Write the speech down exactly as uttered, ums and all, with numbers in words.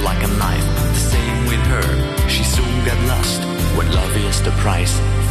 like a knife. The same with her, she soon got lost when love is the price.